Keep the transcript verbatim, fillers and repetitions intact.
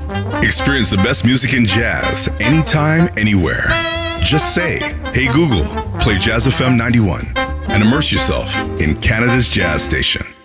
Experience the best music in jazz anytime, anywhere. Just say, "Hey Google, play Jazz F M ninety-one," and immerse yourself in Canada's jazz station.